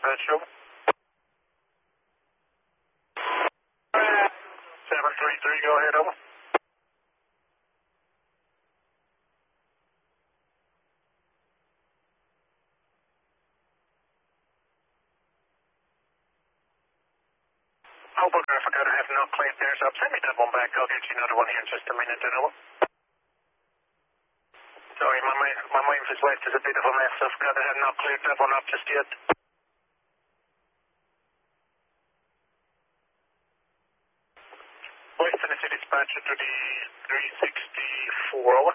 dispatch, over. 733, go ahead, over. Hoboken, I forgot I have no cleared there, so send me that one back. I'll get you another one here in just a minute, then, over. Sorry, my Memphis West is a bit of a mess. I forgot I have not cleared that one up just yet. West Tennessee dispatcher to the 364, over.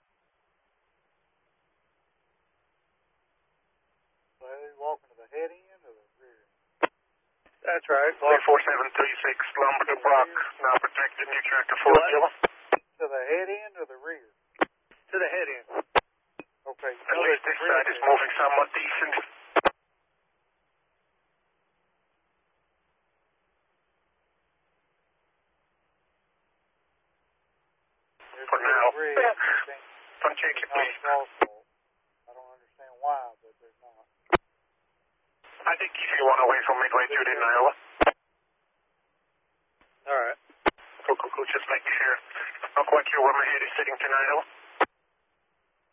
So he's walking to the head end or the rear end? That's right. 34736, Lumber to Brock, now protected, new tractor 4, over. To the head end or the rear? To the head end. Okay. At least this side is moving somewhat decent. For now. Punch check it, please. I don't understand why, but there's not. I think if you want away from midway through the Iowa. Alright. Cool. Just making sure. Not quite sure where my head is sitting tonight, Iowa.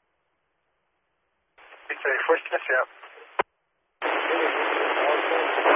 It's a first miss, yeah.